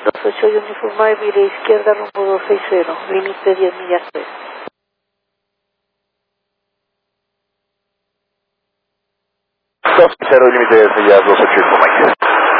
28 uniformado, vía izquierda, rumbo 260, límite 10 millas 3. 260, límite 10 millas 28 información.